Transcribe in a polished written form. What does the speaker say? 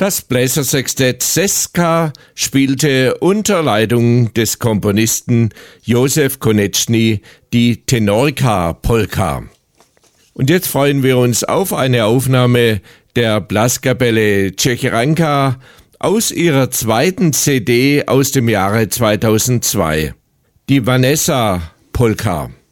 Das Bläsersextett Seska spielte unter Leitung des Komponisten Josef Konečný die Tenorka-Polka. Und jetzt freuen wir uns auf eine Aufnahme der Blaskapelle Čechranka aus ihrer zweiten CD aus dem Jahre 2002, die Vanessa Polka.